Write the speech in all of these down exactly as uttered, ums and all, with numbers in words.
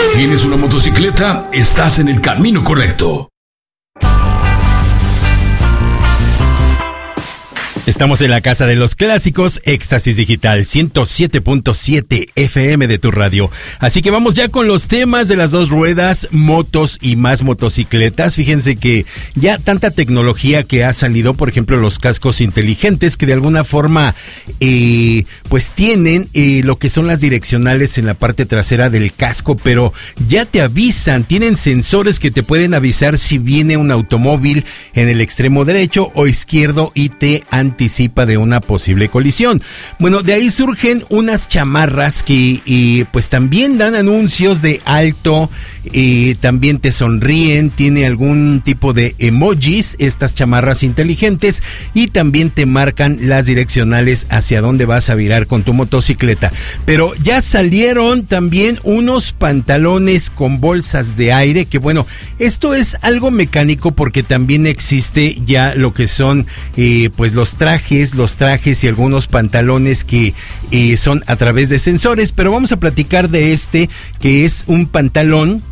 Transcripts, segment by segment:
¿Tienes una motocicleta? Estás en el camino correcto. Estamos en la casa de los clásicos, Éxtasis Digital, ciento siete punto siete F M de tu radio. Así que vamos ya con los temas de las dos ruedas, motos y más motocicletas. Fíjense que ya tanta tecnología que ha salido, por ejemplo, los cascos inteligentes que de alguna forma eh, pues tienen eh, lo que son las direccionales en la parte trasera del casco, pero ya te avisan, tienen sensores que te pueden avisar si viene un automóvil en el extremo derecho o izquierdo y te anticipa de una posible colisión. Bueno, de ahí surgen unas chamarras que eh, pues también dan anuncios de alto, eh, también te sonríen, tiene algún tipo de emojis, estas chamarras inteligentes, y también te marcan las direccionales hacia dónde vas a virar con tu motocicleta. Pero ya salieron también unos pantalones con bolsas de aire, que bueno, esto es algo mecánico porque también existe ya lo que son eh, pues los trajes, los trajes y algunos pantalones que eh, son a través de sensores, pero vamos a platicar de este, que es un pantalón,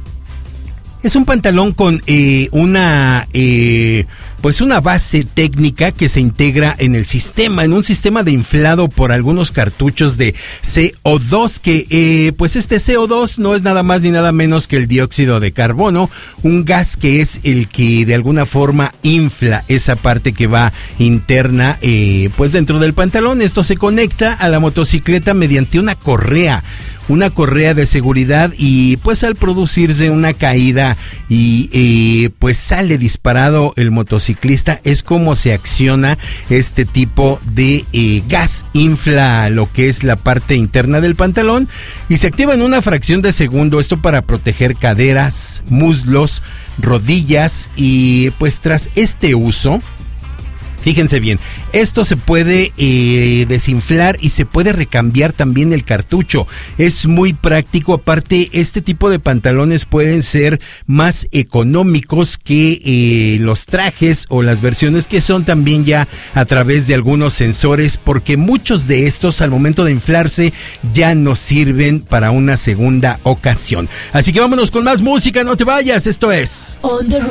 es un pantalón con eh, una, eh, pues una base técnica que se integra en el sistema, en un sistema de inflado por algunos cartuchos de C O dos, que eh, pues este C O dos no es nada más ni nada menos que el dióxido de carbono, un gas que es el que de alguna forma infla esa parte que va interna eh, pues dentro del pantalón. Esto se conecta a la motocicleta mediante una correa, una correa de seguridad, y pues al producirse una caída y eh, pues sale disparado el motociclista, es como se acciona este tipo de eh, gas, infla lo que es la parte interna del pantalón y se activa en una fracción de segundo, esto para proteger caderas, muslos, rodillas. Y pues tras este uso, fíjense bien, esto se puede eh, desinflar y se puede recambiar también el cartucho. Es muy práctico. Aparte, este tipo de pantalones pueden ser más económicos que eh, los trajes o las versiones que son también ya a través de algunos sensores, porque muchos de estos al momento de inflarse ya no sirven para una segunda ocasión. Así que vámonos con más música, no te vayas, esto es On the